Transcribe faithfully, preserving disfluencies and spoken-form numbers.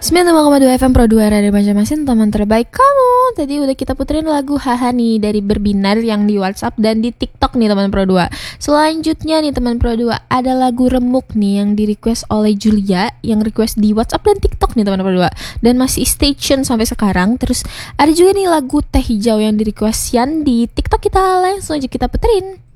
sembilan puluh lima koma dua F M Pro dua Radio Banjarmasin, teman terbaik kamu. Tadi udah kita puterin lagu Haha nih dari Berbinar yang di WhatsApp dan di TikTok nih teman Pro dua. Selanjutnya nih teman Pro dua, ada lagu Remuk nih yang di request oleh Julia, yang request di WhatsApp dan TikTok nih teman Pro dua. Dan masih stay tune sampai sekarang. Terus ada juga nih lagu Teh Hijau yang di request Yan di TikTok kita. Langsung aja kita puterin.